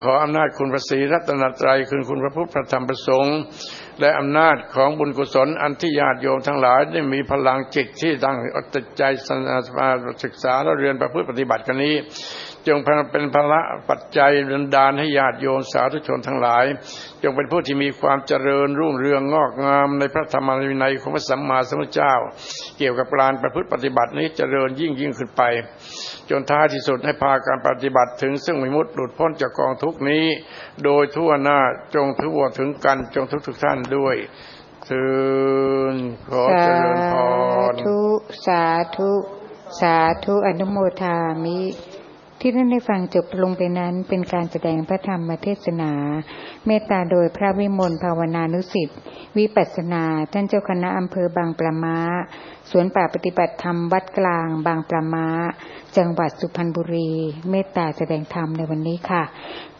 ขออำนาจคุณพระศรีรัตนตรัยคุณพระพุทธพระธรรมพระสงฆ์และอำนาจของบุญกุศลอันที่ญาติโยมทั้งหลายได้มีพลังจิตที่ตั้งใจศึกษาและเรียนประพฤติปฏิบัติกันนี้จงเป็นพละปัจจัยดลดาลให้ญาติโยมสาธุชนทั้งหลายจงเป็นผู้ที่มีความเจริญรุ่งเรืองงอกงามในพระธรรมวินัยของพระสัมมาสัมพุทธเจ้าเกี่ยวกับการประพฤติปฏิบัตินี้เจริญยิ่งขึ้นไปจนท้ายที่สุดให้พาการปฏิบัติถึงซึ่งวิมุตติหลุดพ้นจากกองทุกข์นี้โดยทั่วหน้าจงทั่วถึงกันจงทุกท่านด้วยเถิดขอเจริญพรสาธุสาธุอนุโมทามิที่ท่านได้ฟังจบลงไปนั้นเป็นการแสดงพระธรรมเทศนาเมตตาโดยพระวิมลภาวนานุสิทธิ์วิปัสสนาท่านเจ้าคณะอำเภอบางปะม้าสวนป่าปฏิบัติธรรมวัดกลางบางปะม้าจังหวัดสุพรรณบุรีเมตตาแสดงธรรมในวันนี้ค่ะ